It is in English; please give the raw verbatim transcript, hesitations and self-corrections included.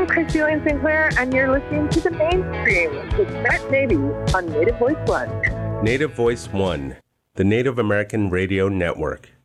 I'm Christy Lane Sinclair, and you're listening to The Mainstream with Matt Navy on Native Voice One. Native Voice One, the Native American Radio Network.